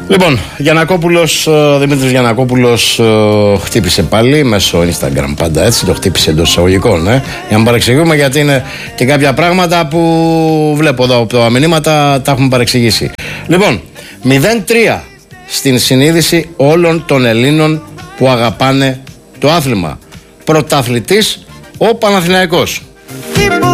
Λοιπόν, Δημήτρης Γιαννακόπουλος χτύπησε πάλι μέσω Instagram, πάντα έτσι, το χτύπησε εντός εισαγωγικών, για να μην παρεξηγούμε, γιατί είναι και κάποια πράγματα που βλέπω εδώ από τα μηνύματα τα έχουμε παρεξηγήσει. Λοιπόν, 0-3 στην συνείδηση όλων των Ελλήνων που αγαπάνε το άθλημα. Πρωταθλητής ο Παναθηναϊκός.